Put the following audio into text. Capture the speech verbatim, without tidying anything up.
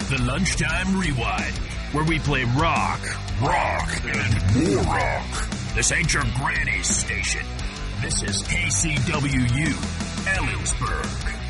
The Lunchtime Rewind, where we play rock, rock, and more rock. This ain't your granny's station. This is K C W U, Ellensburg.